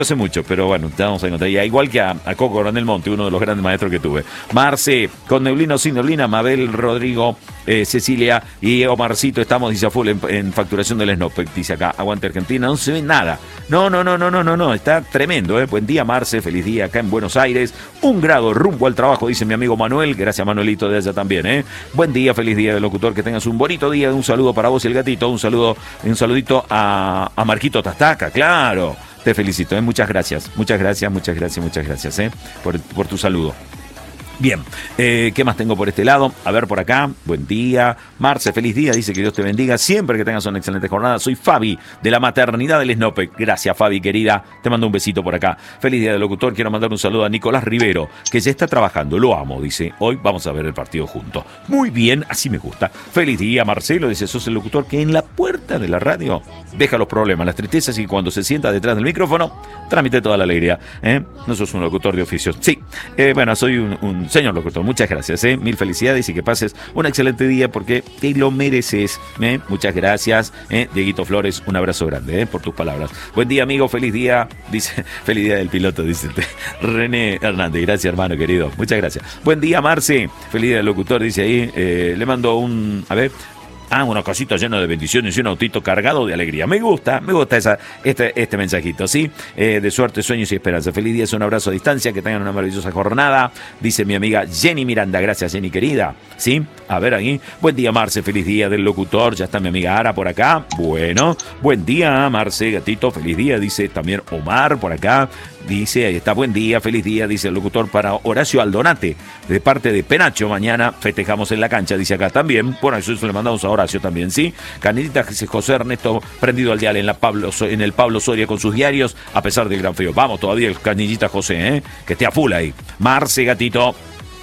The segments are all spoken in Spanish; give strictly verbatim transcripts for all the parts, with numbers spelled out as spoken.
hace mucho, pero bueno, te vamos a encontrar. Y igual que a, a Coco Coronel Monte, uno de los grandes maestros que tuve. Marce, con neblina o sin neblina, Mabel, Rodrigo, eh, Cecilia y Omarcito, estamos, dice a full, en, en facturación del Snopec, dice acá, aguante Argentina, no se ve nada. No, no, no, no, no, no, no, está tremendo, ¿eh? Buen día, Marce, feliz día acá en Buenos Aires. Un grado rumbo al trabajo, dice mi amigo Manuel, gracias Manuelito de allá también, ¿eh? Buen día, feliz día del locutor, que tengas un bonito día, un saludo para vos y el gatito, un saludo, un saludito a, a Marquito Tastaca, claro. Te felicito, ¿eh? Muchas gracias, muchas gracias, muchas gracias, muchas gracias ¿eh? por, por tu saludo. Bien, eh, ¿qué más tengo por este lado? A ver por acá, buen día. Marce, feliz día, dice que Dios te bendiga. Siempre que tengas una excelente jornada. Soy Fabi, de la maternidad del Snopec. Gracias, Fabi, querida. Te mando un besito por acá. Feliz día del locutor. Quiero mandar un saludo a Nicolás Rivero, que ya está trabajando. Lo amo, dice. Hoy vamos a ver el partido juntos. Muy bien, así me gusta. Feliz día, Marcelo, dice, sos el locutor que en la puerta de la radio deja los problemas, las tristezas y cuando se sienta detrás del micrófono, transmite toda la alegría. ¿eh? No sos un locutor de oficio. Sí, eh, bueno, soy un... un señor locutor, muchas gracias, ¿eh? Mil felicidades y que pases un excelente día porque te lo mereces. ¿eh? Muchas gracias, ¿eh? Dieguito Flores, un abrazo grande ¿eh? por tus palabras. Buen día, amigo, feliz día, dice, feliz día del piloto, dice René Hernández, gracias, hermano querido, muchas gracias. Buen día, Marce, feliz día del locutor, dice ahí, eh, le mando un, a ver, Ah, una cosita llena de bendiciones y un autito cargado de alegría. Me gusta, me gusta esa, este, este mensajito, ¿sí? Eh, de suerte, sueños y esperanza. Feliz día, un abrazo a distancia, que tengan una maravillosa jornada. Dice mi amiga Jenny Miranda. Gracias, Jenny, querida. ¿Sí? A ver ahí. Buen día, Marce. Feliz día del locutor. Ya está mi amiga Ara por acá. Bueno. Buen día, Marce, gatito. Feliz día. Dice también Omar por acá. Dice, ahí está, buen día, feliz día, dice el locutor para Horacio Aldonate, de parte de Penacho. Mañana festejamos en la cancha, dice acá también. Bueno, eso le mandamos a Horacio también, ¿sí? Canelita, dice José Ernesto, prendido al dial en, la Pablo, en el Pablo Soria con sus diarios, a pesar del gran frío. Vamos todavía el Canillita José, ¿eh? Que esté a full ahí. Marce, gatito.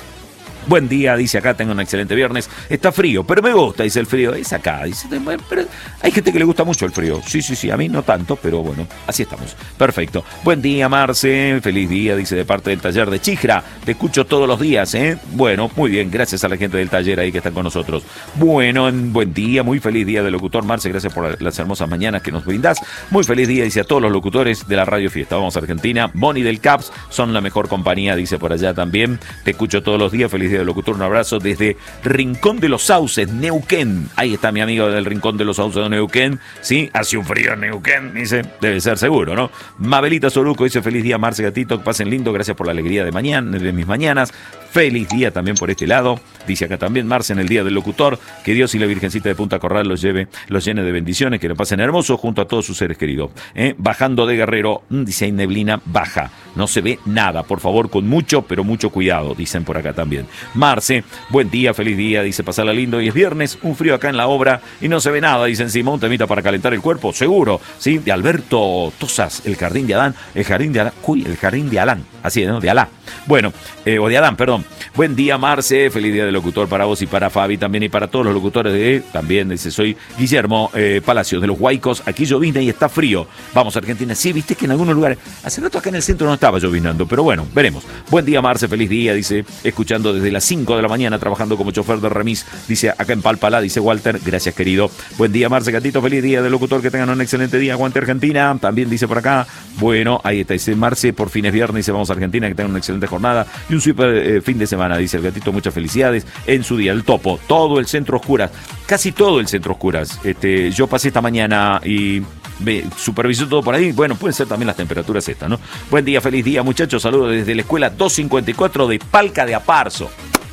Buen día, dice acá, tengo un excelente viernes. Está frío, pero me gusta, dice el frío. Es acá, dice, pero hay gente que le gusta mucho el frío. Sí, sí, sí, a mí no tanto, pero bueno, así estamos. Perfecto. Buen día, Marce. Feliz día, dice, de parte del taller de Chijra. Te escucho todos los días, ¿eh? Bueno, muy bien, gracias a la gente del taller ahí que están con nosotros. Bueno, buen día, muy feliz día del locutor, Marce. Gracias por las hermosas mañanas que nos brindás. Muy feliz día, dice, a todos los locutores de la Radio Fiesta. Vamos a Argentina. Boni del Caps, son la mejor compañía, dice por allá también. Te escucho todos los días. Feliz día del locutor, un abrazo desde Rincón de los Sauces, Neuquén. Ahí está mi amigo del Rincón de los Sauces de Neuquén, ¿sí? Hace un frío en Neuquén, dice, debe ser seguro, ¿no? Mabelita Soruco dice, feliz día, Marce, gatito, que pasen lindo, gracias por la alegría de mañana, de mis mañanas. Feliz día también por este lado, dice acá también Marce, en el día del locutor, que Dios y la Virgencita de Punta Corral los lleve, los llene de bendiciones, que lo pasen hermoso junto a todos sus seres queridos. ¿eh? Bajando de Guerrero, dice, hay neblina baja, no se ve nada, por favor, con mucho, pero mucho cuidado, dicen por acá también. Marce, buen día, feliz día, dice, pasarla lindo, y es viernes, un frío acá en la obra, y no se ve nada, dicen, Simón, temita para calentar el cuerpo, seguro, ¿sí? De Alberto Tosas, el jardín de Adán, el jardín de Alán, uy, el jardín de Alán, así, ¿no? De Alá. Bueno, eh, o de Adán, perdón. Buen día, Marce, feliz día del locutor para vos y para Fabi también y para todos los locutores de, también dice, soy Guillermo eh, Palacios de los Huaicos, aquí llovina y está frío. Vamos a Argentina, sí, viste que en algunos lugares, hace rato acá en el centro no estaba llovinando, pero bueno, veremos. Buen día, Marce, feliz día, dice, escuchando desde las cinco de la mañana, trabajando como chofer de remis, dice, acá en Palpalá, dice Walter, gracias querido. Buen día, Marce, gatito, feliz día del locutor, que tengan un excelente día, aguante Argentina, también dice por acá, bueno, ahí está, dice Marce, por fin es viernes, dice, vamos a Argentina, que tengan una excelente jornada y un super eh, fin de semana, dice el gatito, muchas felicidades en su día, el topo, todo el centro oscuras, casi todo el centro oscuras, este, yo pasé esta mañana y me supervisó todo por ahí, bueno, pueden ser también las temperaturas estas, ¿no? Buen día, feliz día, muchachos, saludos desde la escuela doscientos cincuenta y cuatro de Palca de Aparzo.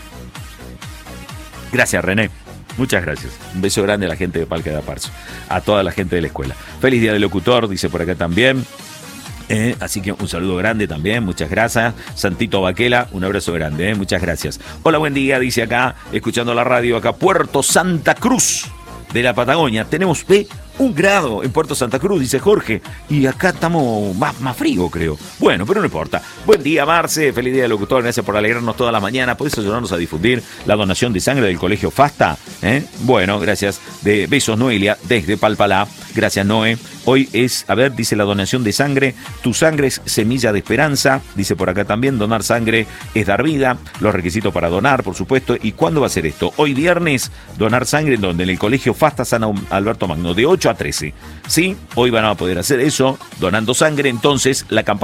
Gracias, René. Muchas gracias. Un beso grande a la gente de Palca de Aparzo, a toda la gente de la escuela. Feliz día del locutor, dice por acá también. Eh, así que un saludo grande también, muchas gracias. Santito Baquela, un abrazo grande, eh, muchas gracias. Hola, buen día, dice acá, escuchando la radio acá, Puerto Santa Cruz de la Patagonia. Tenemos ve, un grado en Puerto Santa Cruz, dice Jorge, y acá estamos más, más frío, creo. Bueno, pero no importa. Buen día, Marce, feliz día del locutor, gracias por alegrarnos todas las mañanas. ¿Podés ayudarnos a difundir la donación de sangre del Colegio Fasta? ¿Eh? Bueno, gracias. De besos, Noelia, desde Palpalá. Gracias, Noé. Hoy es, a ver, dice la donación de sangre. Tu sangre es semilla de esperanza. Dice por acá también, donar sangre es dar vida. Los requisitos para donar, por supuesto. ¿Y cuándo va a ser esto? Hoy viernes, donar sangre, en donde en el colegio Fasta San Alberto Magno, de ocho a trece. Sí, hoy van a poder hacer eso, donando sangre. Entonces, la campaña